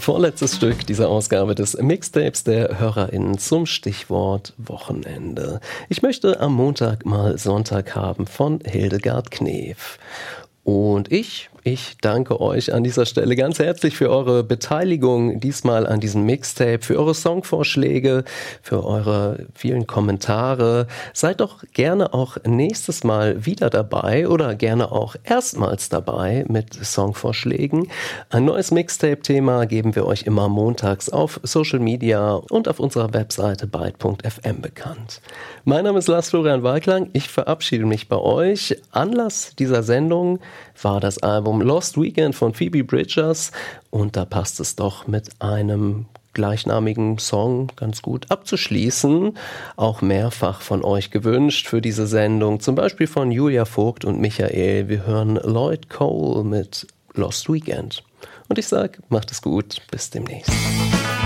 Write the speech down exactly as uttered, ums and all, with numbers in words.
vorletztes Stück dieser Ausgabe des Mixtapes der HörerInnen zum Stichwort Wochenende. Ich möchte am Montag mal Sonntag haben von Hildegard Knef. Und ich, ich danke euch an dieser Stelle ganz herzlich für eure Beteiligung diesmal an diesem Mixtape, für eure Songvorschläge, für eure vielen Kommentare. Seid doch gerne auch nächstes Mal wieder dabei oder gerne auch erstmals dabei mit Songvorschlägen. Ein neues Mixtape-Thema geben wir euch immer montags auf Social Media und auf unserer Webseite byte punkt f m bekannt. Mein Name ist Lars Florian Walklang. Ich verabschiede mich bei euch. Anlass dieser Sendung war das Album Lost Weekend von Phoebe Bridgers und da passt es doch mit einem gleichnamigen Song ganz gut abzuschließen. Auch mehrfach von euch gewünscht für diese Sendung, zum Beispiel von Julia Vogt und Michael. Wir hören Lloyd Cole mit Lost Weekend. Und ich sage, macht es gut, bis demnächst.